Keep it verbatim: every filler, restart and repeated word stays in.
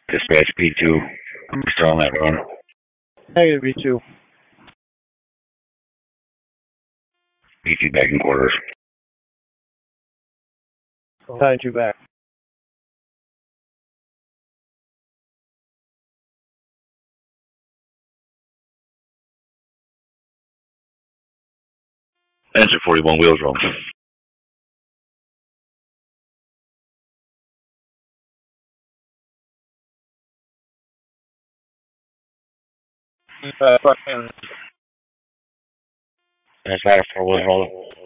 Dispatch B two. I'm still on that run. Negative B two. B two back in quarters. Tying two back. Answer forty-one, wheels wrong. Uh, That's matter for wheels rolling.